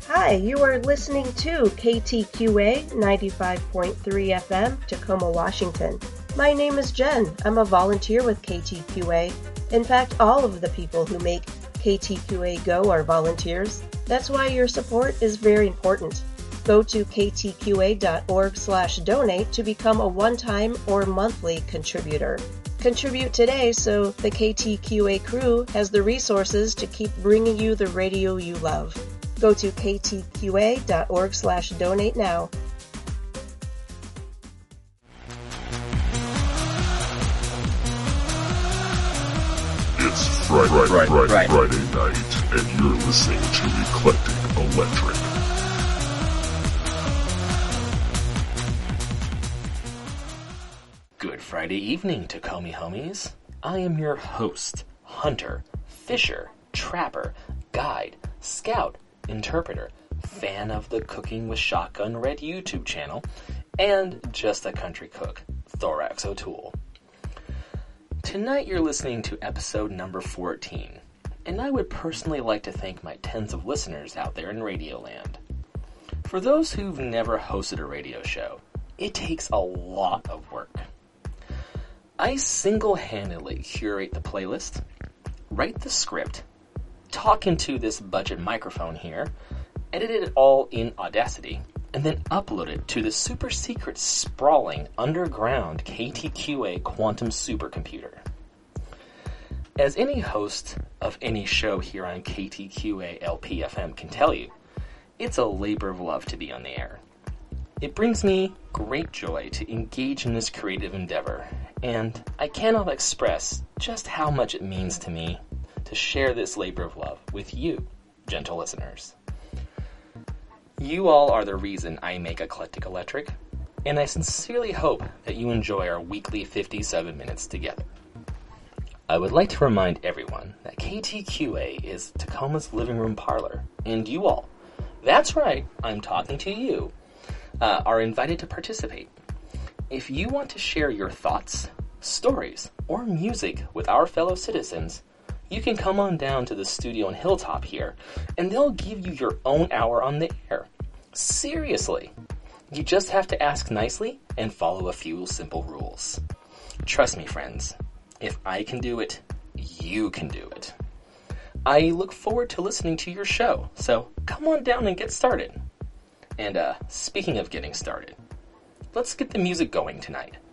Hi, you are listening to KTQA 95.3 FM, Tacoma, Washington. My name is Jen. I'm a volunteer with KTQA. In fact, all of the people who make KTQA go are volunteers. That's why your support is very important. Go to ktqa.org/donate to become a one-time or monthly contributor. Contribute today so the KTQA crew has the resources to keep bringing you the radio you love. Go to ktqa.org/donate now. It's Friday night, and you're listening to Eclectic Electric. Good Friday evening, Tacoma homies. I am your host, hunter, fisher, trapper, guide, scout, interpreter, fan of the Cooking with Shotgun Red YouTube channel, and just a country cook, Thorax O'Toole. Tonight you're listening to episode number 14, and I would personally like to thank my tens of listeners out there in Radioland. For those who've never hosted a radio show, it takes a lot of work. I single-handedly curate the playlist, write the script, talk into this budget microphone here, edit it all in Audacity, and then upload it to the super secret sprawling underground KTQA quantum supercomputer. As any host of any show here on KTQA LPFM can tell you, it's a labor of love to be on the air. It brings me great joy to engage in this creative endeavor, and I cannot express just how much it means to me to share this labor of love with you, gentle listeners. You all are the reason I make Eclectic Electric, and I sincerely hope that you enjoy our weekly 57 minutes together. I would like to remind everyone that KTQA is Tacoma's living room parlor, and you all, that's right, I'm talking to you, are invited to participate. If you want to share your thoughts, stories, or music with our fellow citizens, you can come on down to the studio on Hilltop here, and they'll give you your own hour on the air. Seriously. You just have to ask nicely and follow a few simple rules. Trust me, friends. If I can do it, you can do it. I look forward to listening to your show, so come on down and get started. And speaking of getting started, let's get the music going tonight.